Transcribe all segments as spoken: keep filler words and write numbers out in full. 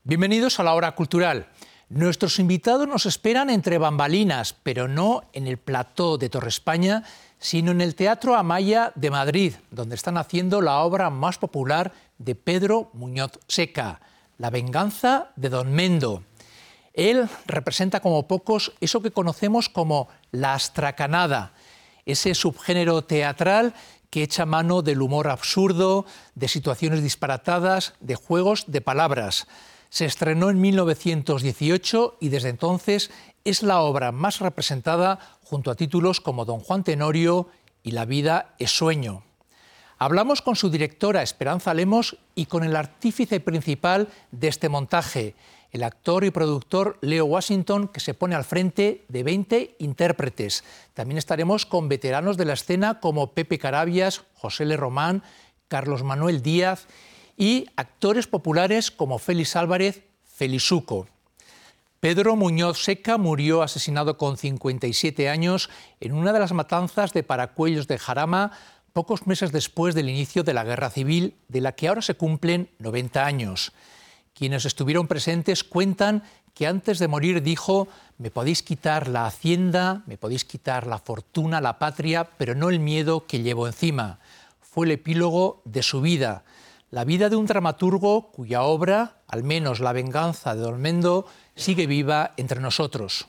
Bienvenidos a la Hora Cultural. Nuestros invitados nos esperan entre bambalinas, pero no en el plató de Torre España, sino en el Teatro Amaya de Madrid, donde están haciendo la obra más popular de Pedro Muñoz Seca, La venganza de Don Mendo. Él representa como pocos eso que conocemos como la astracanada, ese subgénero teatral que echa mano del humor absurdo, de situaciones disparatadas, de juegos de palabras. Se estrenó en mil novecientos dieciocho y desde entonces es la obra más representada junto a títulos como Don Juan Tenorio y La vida es sueño. Hablamos con su directora Esperanza Lemos y con el artífice principal de este montaje, el actor y productor Leo Washington, que se pone al frente de veinte intérpretes. También estaremos con veteranos de la escena como Pepe Carabias, José L. Román, Carlos Manuel Díaz y actores populares como Félix Álvarez, Felisuco. Pedro Muñoz Seca murió asesinado con cincuenta y siete años en una de las matanzas de Paracuellos de Jarama, pocos meses después del inicio de la Guerra Civil, de la que ahora se cumplen noventa años. Quienes estuvieron presentes cuentan que antes de morir dijo: «Me podéis quitar la hacienda, me podéis quitar la fortuna, la patria, pero no el miedo que llevo encima». Fue el epílogo de su vida. La vida de un dramaturgo cuya obra, al menos La venganza de Don Mendo, sigue viva entre nosotros.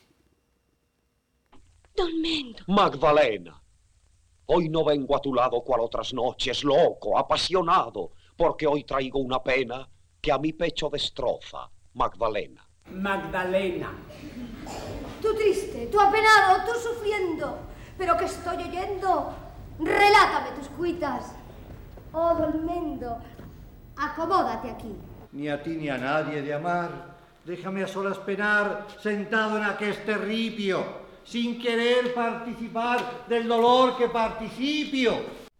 Don Mendo. Magdalena, hoy no vengo a tu lado cual otras noches, loco, apasionado, porque hoy traigo una pena que a mi pecho destroza, Magdalena. Magdalena. Tú triste, tú apenado, tú sufriendo, pero que estoy oyendo, relátame tus cuitas. Oh, Don Mendo, acomódate aquí. Ni a ti ni a nadie de amar, déjame a solas penar, sentado en aqueste ripio, sin querer participar del dolor que participio.